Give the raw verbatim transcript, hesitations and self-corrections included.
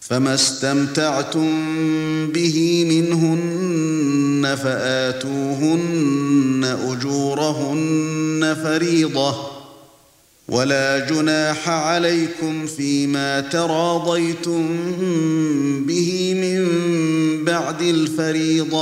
فما استمتعتم به منهن فآتوهن أجورهن فريضة ولا جناح عليكم فيما تراضيتم به من بعد الفريضة